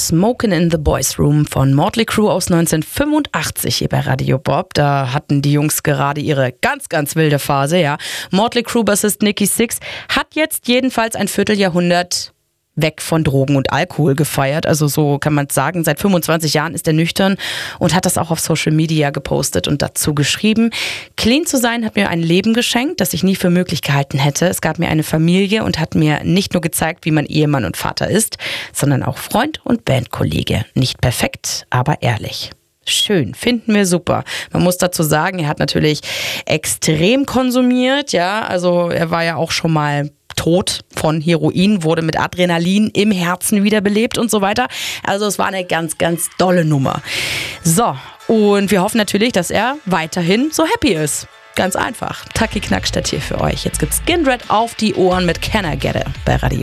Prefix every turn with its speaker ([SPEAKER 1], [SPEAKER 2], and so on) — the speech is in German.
[SPEAKER 1] Smokin' in the Boys Room von Motley Crue aus 1985 hier bei Radio Bob. Da hatten die Jungs gerade ihre ganz, ganz wilde Phase, ja. Motley Crue-Bassist Nikki Sixx hat jetzt jedenfalls ein Vierteljahrhundert weg von Drogen und Alkohol gefeiert. Also so kann man sagen, seit 25 Jahren ist er nüchtern und hat das auch auf Social Media gepostet und dazu geschrieben: Clean zu sein hat mir ein Leben geschenkt, das ich nie für möglich gehalten hätte. Es gab mir eine Familie und hat mir nicht nur gezeigt, wie man Ehemann und Vater ist, sondern auch Freund und Bandkollege. Nicht perfekt, aber ehrlich. Schön, finden wir super. Man muss dazu sagen, er hat natürlich extrem konsumiert, ja, also er war ja auch schon mal tot von Heroin, wurde mit Adrenalin im Herzen wiederbelebt und so weiter. Also es war eine ganz, ganz dolle Nummer. So, und wir hoffen natürlich, dass er weiterhin so happy ist. Ganz einfach. Taki Knackstadt hier für euch. Jetzt gibt's Skindred auf die Ohren mit Can I Get It bei Radio